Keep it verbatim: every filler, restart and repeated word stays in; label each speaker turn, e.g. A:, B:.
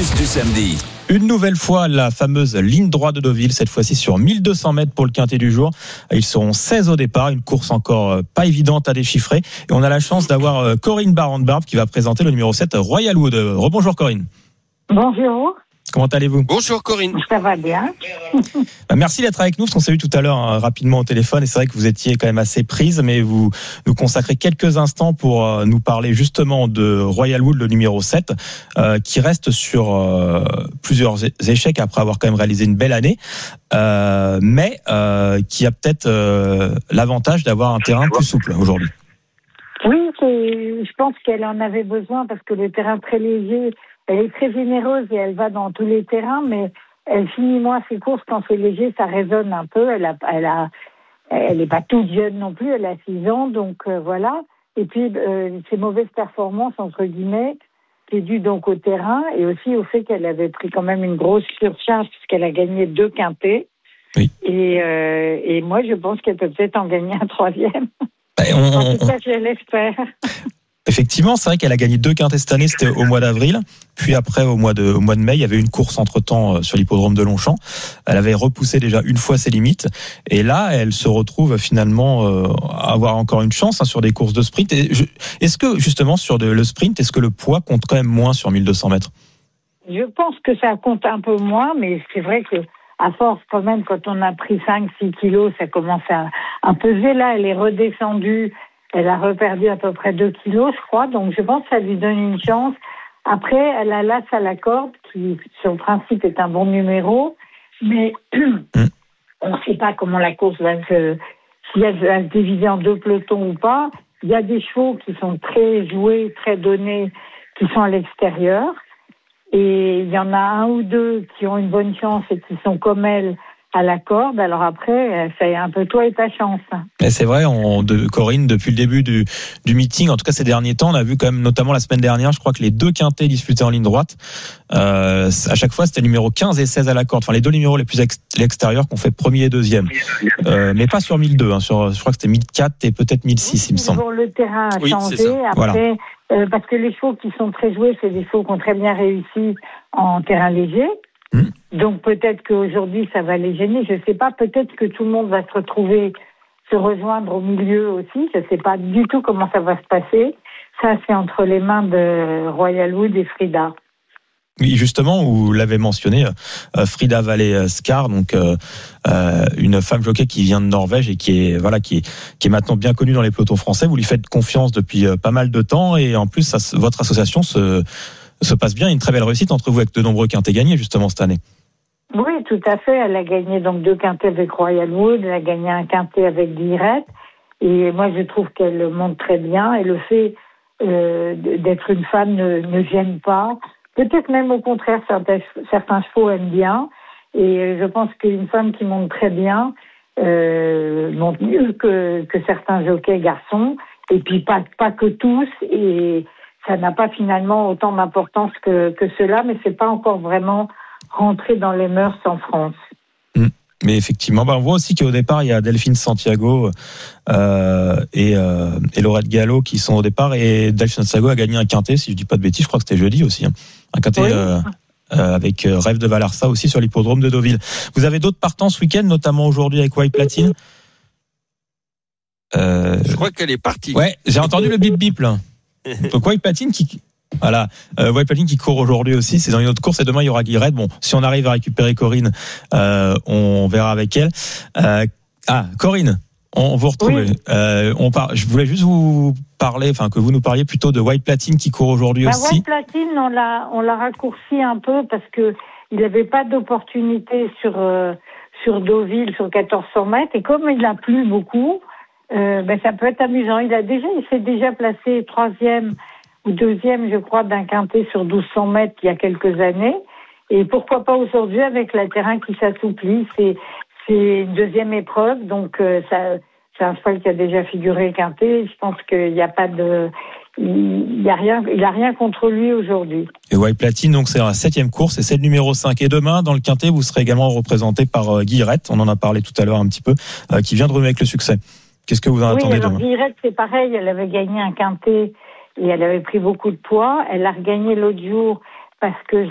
A: plus du samedi.
B: Une nouvelle fois, la fameuse ligne droite de Deauville, cette fois-ci sur mille deux cents mètres pour le quintet du jour. Ils seront seize au départ, une course encore pas évidente à déchiffrer. Et on a la chance d'avoir Corinne Barrand-Barbe qui va présenter le numéro sept, Royal Wood. Rebonjour Corinne.
C: Bonjour.
B: Comment allez-vous ?
D: Bonjour Corinne.
C: Ça va bien.
B: Merci d'être avec nous, parce qu'on s'est eu tout à l'heure hein, rapidement au téléphone, et c'est vrai que vous étiez quand même assez prise, mais vous nous consacrez quelques instants pour euh, nous parler justement de Royal Wood, le numéro sept, euh, qui reste sur euh, plusieurs échecs après avoir quand même réalisé une belle année, euh, mais euh, qui a peut-être euh, l'avantage d'avoir un terrain plus souple aujourd'hui.
C: Oui, c'est, je pense qu'elle en avait besoin parce que le terrain très léger, elle est très généreuse et elle va dans tous les terrains, mais elle finit moins ses courses quand c'est léger, ça résonne un peu. Elle a, elle a, elle est pas toute jeune non plus, elle a six ans, donc euh, voilà. Et puis euh, ses mauvaises performances entre guillemets, c'est dû donc au terrain et aussi au fait qu'elle avait pris quand même une grosse surcharge puisqu'elle a gagné deux quintets.
B: Oui.
C: Et, euh, et moi, je pense qu'elle peut peut-être en gagner un troisième.
B: Et on,
C: en tout
B: on...
C: cas, je l'espère.
B: Effectivement, c'est vrai qu'elle a gagné deux quintets cette année, c'était au mois d'avril. Puis après, au mois de, au mois de mai, il y avait une course entre-temps sur l'hippodrome de Longchamp. Elle avait repoussé déjà une fois ses limites. Et là, elle se retrouve finalement euh, à avoir encore une chance hein, sur des courses de sprint. Et je, est-ce que, justement, sur de, le sprint, est-ce que le poids compte quand même moins sur mille deux cents mètres ?
C: Je pense que ça compte un peu moins, mais c'est vrai que à force, quand même, quand on a pris cinq six kilos, ça commence à, à peser. Là, elle est redescendue. Elle a reperdu à peu près deux kilos, je crois. Donc, je pense que ça lui donne une chance. Après, elle a l'As à la corde, qui, sur le principe, est un bon numéro. Mais on ne sait pas comment la course va se... si elle va se diviser en deux pelotons ou pas. Il y a des chevaux qui sont très joués, très donnés, qui sont à l'extérieur. Et il y en a un ou deux qui ont une bonne chance et qui sont comme elle à la corde. Alors après, c'est un peu toi et ta chance.
B: Et c'est vrai, on, de, Corinne, depuis le début du, du meeting, en tout cas ces derniers temps, on a vu quand même, notamment la semaine dernière, je crois que les deux quintets disputés en ligne droite, euh, à chaque fois c'était numéro quinze et seize à la corde. Enfin, les deux numéros les plus ex, l'extérieurs qu'on fait premier et deuxième. Euh, mais pas sur mille deux, hein, sur, je crois que c'était mille quatre et peut-être mille six, il me semble.
C: Bon, le terrain a
D: oui,
C: changé. Après,
B: voilà.
C: euh, parce que les chevaux qui sont très joués, c'est des chevaux qui ont très bien réussi en terrain léger. Mmh. Donc peut-être qu'aujourd'hui ça va les gêner, je ne sais pas, peut-être que tout le monde va se retrouver, se rejoindre au milieu aussi, je ne sais pas du tout comment ça va se passer. Ça c'est entre les mains de Royal Wood et Frida.
B: Oui, justement, vous l'avez mentionné, euh, Frida Vallée-Skar, donc euh, euh, une femme jockey qui vient de Norvège et qui est voilà qui est qui est maintenant bien connue dans les pelotons français. Vous lui faites confiance depuis euh, pas mal de temps et en plus ça, votre association se se passe bien, une très belle réussite entre vous avec de nombreux quintets gagnés justement cette année.
C: Oui, tout à fait. Elle a gagné donc deux quintets avec Royal Wood, elle a gagné un quintet avec Guillerette. Et moi, je trouve qu'elle monte très bien. Et le fait euh, d'être une femme ne, ne gêne pas. Peut-être même au contraire, certains, certains chevaux aiment bien. Et je pense qu'une femme qui monte très bien euh, monte mieux que, que certains jockeys garçons. Et puis pas, pas que tous. Et ça n'a pas finalement autant d'importance que, que cela, mais c'est pas encore vraiment rentré dans les mœurs en France.
B: Mmh. Mais effectivement, bah on voit aussi qu'au départ, il y a Delphine Santiago euh, et, euh, et Laurette Gallo qui sont au départ. Et Delphine Santiago a gagné un quintet, si je dis pas de bêtises, je crois que c'était jeudi aussi. Hein. Un quintet oui. euh, euh, avec Rêve de Valarsa aussi sur l'hippodrome de Deauville. Vous avez d'autres partants ce week-end, notamment aujourd'hui avec White Platine.
D: Euh... Je crois qu'elle est partie.
B: Ouais, j'ai entendu le bip bip là. Donc White Platine qui voilà, euh, White Platine qui court aujourd'hui aussi, c'est dans une autre course et demain il y aura Guillerette. Bon, si on arrive à récupérer Corinne, euh, on verra avec elle. Euh, ah, Corinne, on vous retrouve. Oui. Euh, on par... Je voulais juste vous parler, enfin que vous nous parliez plutôt de White Platine qui court aujourd'hui bah, aussi.
C: White Platine, on l'a, on l'a raccourci un peu parce que il n'avait pas d'opportunité sur euh, sur Deauville sur quatorze cents mètres et comme il a plu beaucoup. Euh, ben ça peut être amusant. Il a déjà, il s'est déjà placé troisième ou deuxième, je crois, d'un quintet sur douze cents mètres il y a quelques années. Et pourquoi pas aujourd'hui avec le terrain qui s'assouplit. C'est, c'est une deuxième épreuve, donc euh, ça, c'est un cheval qui a déjà figuré quintet. Je pense qu'il n'y a pas de, il y a rien, il a rien contre lui aujourd'hui.
B: Et White Platine, donc c'est la septième course et c'est le numéro cinq. Et demain, dans le quintet, vous serez également représenté par euh, Guillerette. On en a parlé tout à l'heure un petit peu, euh, qui vient de renouer avec le succès. Qu'est-ce que vous en
C: oui,
B: attendez
C: alors,
B: demain ?
C: Guillerette, c'est pareil, elle avait gagné un quintet et elle avait pris beaucoup de poids. Elle a regagné l'autre jour parce que